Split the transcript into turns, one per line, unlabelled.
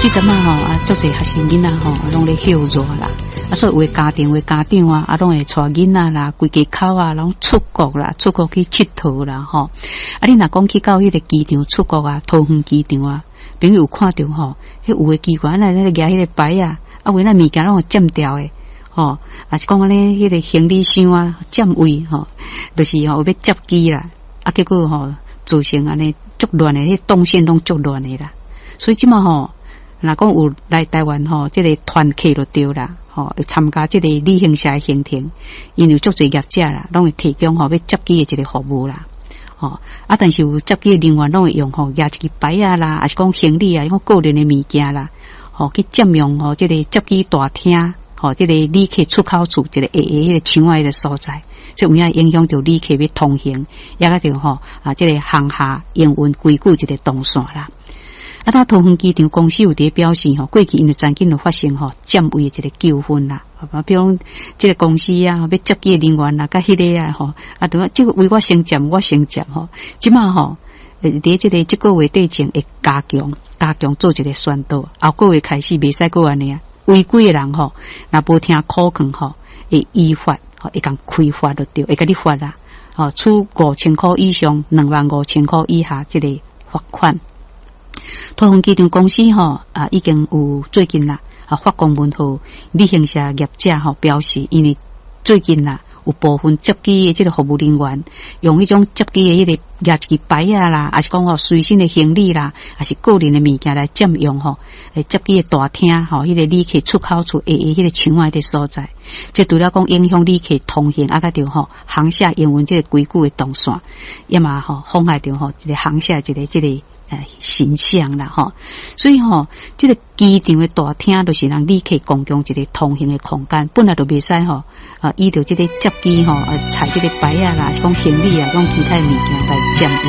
即阵嘛吼啊，足侪学生囡仔吼，拢咧休热啦。啊，所以有家庭啊，拢会带囡仔啦，规家口啊，拢出国啦，出国去佚佗啦，吼。啊，你若讲去到迄个机场出国啊，桃园机场啊，朋友看到吼，迄有诶机关来咧举迄个牌啊，啊，为咱物件拢会占掉诶，吼，啊是讲咧迄个行李箱啊占位吼，就是吼要接机啦，啊，结果吼造成安尼足乱诶，迄动线拢足乱诶啦，所以即嘛吼。若讲有来台湾吼，即个团客就对啦，吼，参加即个旅行社诶行程，因为足侪业者啦，拢会提供吼要接机诶一个服务啦，吼，啊，但是有接机诶人员拢会用吼举一支牌啊啦，还是讲行李啊，讲个人诶物件啦，吼去占用吼即个接机大厅，吼即个旅客出口处一个迄个窗外的所在，即有影影响到旅客要通行，也个着吼啊，即个航厦营运规矩一个动线啦。啊，他桃园机场公司有伫表示吼，过去因为曾经有发生吼占位的一个纠纷啦，啊，比如这个公司啊，要接机的人员啦，甲迄个啊吼，啊，对啊，这个为我先占，我先占吼，即马吼，伫这个月底前会加强做一个宣导，后个月开始袂使过安尼啊，违规的人吼，若无听口劝吼，会依法吼，会讲开罚就对，会甲你罚啦，吼，处5000块以上25000块以下这个罚款。桃园机场公司吼啊，已经有最近啦啊发公文互旅行社业者吼表示，因为最近啦有部分接机的这个服务人员用迄种接机的迄个举一支牌啊啦，还是讲吼随身的行李啦，还是个人的物件来占用吼，接机的大厅吼，迄个旅客出口处迄个窗外的所在，这除了讲影响旅客通行，啊个着吼航厦营运这个规矩的动线，也嘛吼妨碍着吼这个航厦这个形象啦吼，所以吼，这个机场的大厅就是让旅客公共一个通行的空间，本来就袂使吼依照这个接机吼，踩这个牌啊啦，是讲行李啊，种其他物件来占用